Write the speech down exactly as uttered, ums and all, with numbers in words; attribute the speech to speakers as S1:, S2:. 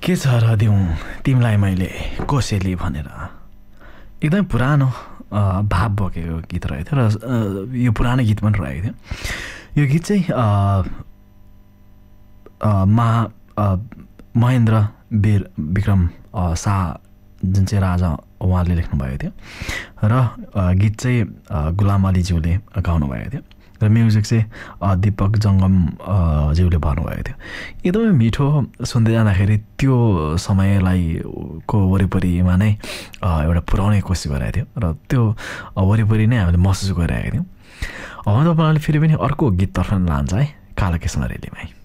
S1: के छ र दिउँ तिमीलाई मैले कोसेली भनेर एकदमै पुरानो भाव बोकेको गीत रहेको थियो र यो पुरानो गीत पनि रहेको थियो। यो गीत चाहिँ महा महेन्द्र वीर विक्रम शाह जुन चाहिँ राजा उहाँले लेख्नुभएको थियो र गीत चाहिँ गुलाम अलीज्यूले गाउनुभएको थियो र म्युजिक चाहिँ दीपक जङ्गम ज्यूले भन्नुभएको थियो। एकदमै मिठो सुन्दै जाँदाखेरि त्यो समयलाई को वरिपरिमा नै एउटा पुर्याउने कोसिस गरेको थियो र त्यो वरिपरि नै हामीले महसुस गरिरहेको थियौँ। अब तपाईँहरूले फेरि पनि अर्को गीततर्फ लान्छ है, काला कृष्ण रेलीमै।